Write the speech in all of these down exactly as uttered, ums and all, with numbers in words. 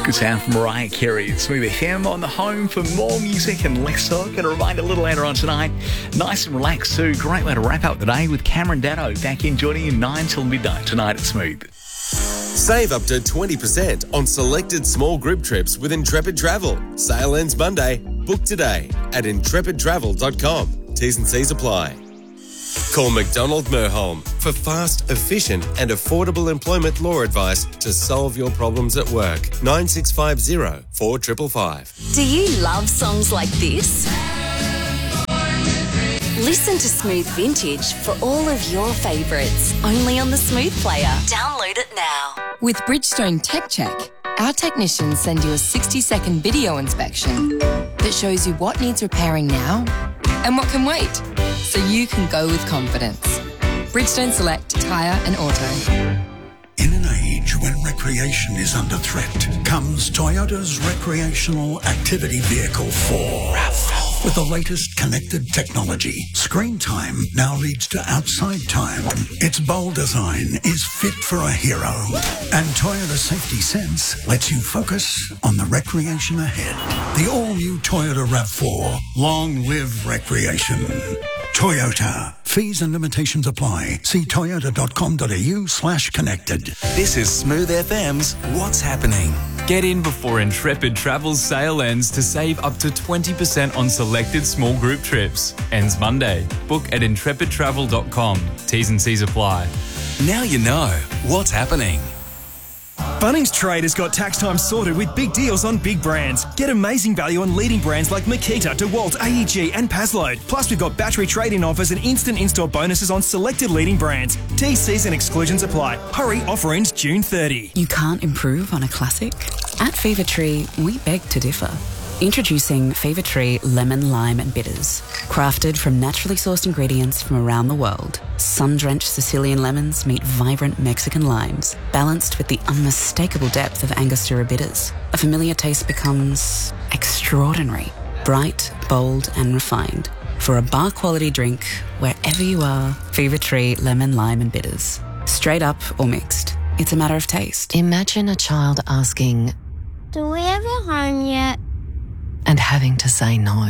Good sound from Mariah Carey. It's Smooth F M on the home for more music and less talk. And a reminder a little later on tonight, nice and relaxed too. Great way to wrap up the day with Cameron Dano back in joining you nine till midnight tonight at Smooth. Save up to twenty percent on selected small group trips with Intrepid Travel. Sale ends Monday. Book today at intrepid travel dot com. T's and C's apply. Call McDonald Merholm for fast, efficient and affordable employment law advice to solve your problems at work. nine six five zero, four five five five. Do you love songs like this? Listen to Smooth Vintage for all of your favourites, only on the Smooth Player. Download it now. With Bridgestone Tech Check, our technicians send you a sixty-second video inspection that shows you what needs repairing now and what can wait, so you can go with confidence. Bridgestone Select Tyre and Auto. In an age when recreation is under threat, comes Toyota's recreational activity vehicle four. RAV four. With the latest connected technology, screen time now leads to outside time. Its bold design is fit for a hero. And Toyota Safety Sense lets you focus on the recreation ahead. The all-new Toyota RAV four. Long live recreation. Toyota. Fees and limitations apply. See toyota.com.au slash connected. This is Smooth F M's What's Happening. Get in before Intrepid Travel's sale ends to save up to twenty percent on selected small group trips. Ends Monday. Book at intrepid travel dot com. T's and C's apply. Now you know what's happening. Bunnings Trade has got tax time sorted with big deals on big brands. Get amazing value on leading brands like Makita, DeWalt, A E G and Pazload. Plus we've got battery trade-in offers and instant in-store bonuses on selected leading brands. T Cs and exclusions apply. Hurry, offer ends June thirtieth. You can't improve on a classic? At Fever Tree, we beg to differ. Introducing Fever Tree Lemon, Lime and Bitters. Crafted from naturally sourced ingredients from around the world, sun-drenched Sicilian lemons meet vibrant Mexican limes, balanced with the unmistakable depth of Angostura bitters. A familiar taste becomes extraordinary, bright, bold and refined. For a bar-quality drink, wherever you are, Fever Tree Lemon, Lime and Bitters. Straight up or mixed, it's a matter of taste. Imagine a child asking, "Do we have a home yet?" and having to say no.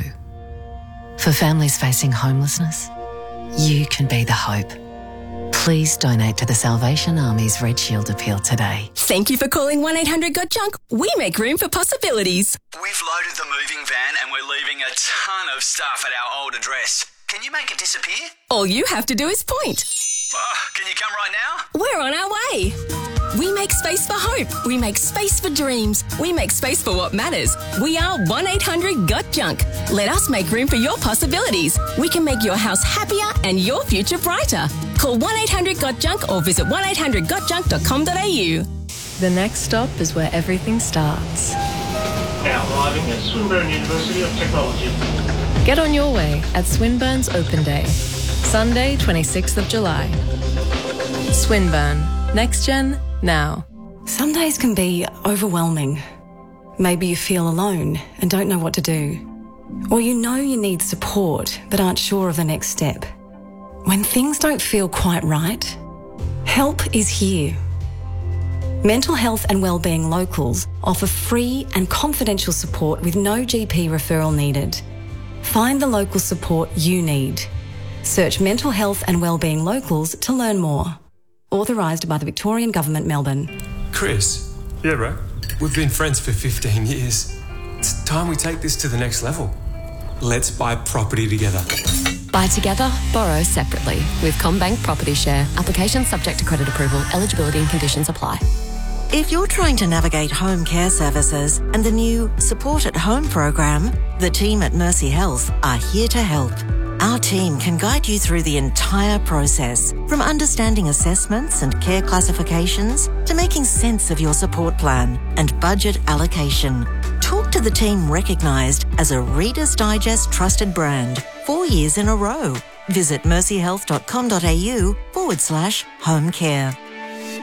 For families facing homelessness, you can be the hope. Please donate to the Salvation Army's Red Shield Appeal today. Thank you for calling one eight hundred got junk. We make room for possibilities. We've loaded the moving van and we're leaving a ton of stuff at our old address. Can you make it disappear? All you have to do is point. Oh, can you come right now? We're on our way. We make space for hope. We make space for dreams. We make space for what matters. We are one eight hundred got junk. Let us make room for your possibilities. We can make your house happier and your future brighter. Call one eight hundred got junk or visit one eight hundred got junk dot com dot a u. The next stop is where everything starts. Now arriving at Swinburne University of Technology. Get on your way at Swinburne's Open Day. Sunday, twenty-sixth of July. Swinburne. Next Gen, now. Some days can be overwhelming. Maybe you feel alone and don't know what to do. Or you know you need support but aren't sure of the next step. When things don't feel quite right, help is here. Mental Health and Wellbeing Locals offer free and confidential support with no G P referral needed. Find the local support you need. Search Mental Health and Wellbeing Locals to learn more. Authorised by the Victorian Government, Melbourne. Chris. Yeah, bro. We've been friends for fifteen years. It's time we take this to the next level. Let's buy property together. Buy together, borrow separately with CommBank Property Share. Application subject to credit approval. Eligibility and conditions apply. If you're trying to navigate home care services and the new Support at Home program, the team at Mercy Health are here to help. Our team can guide you through the entire process, from understanding assessments and care classifications to making sense of your support plan and budget allocation. Talk to the team recognised as a Reader's Digest trusted brand four years in a row. Visit mercyhealth.com.au forward slash home care.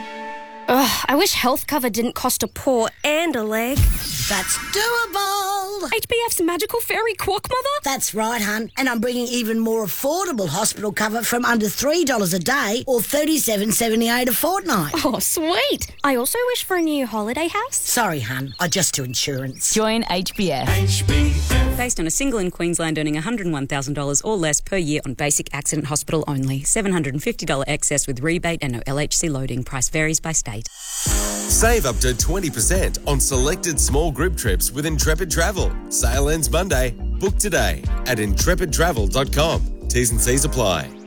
Ugh, I wish health cover didn't cost a paw and a leg. That's doable. world. H B F's magical fairy quack mother? That's right, hun. And I'm bringing even more affordable hospital cover from under three dollars a day or thirty-seven dollars seventy-eight a fortnight. Oh, sweet. I also wish for a new holiday house. Sorry, hun. I just do insurance. Join H B F. H B F. Based on a single in Queensland earning one hundred one thousand dollars or less per year on basic accident hospital only. seven hundred fifty dollars excess with rebate and no L H C loading. Price varies by state. Save up to twenty percent on selected small group trips with Intrepid Travel. Sale ends Monday. Book today at intrepid travel dot com. T's and C's apply.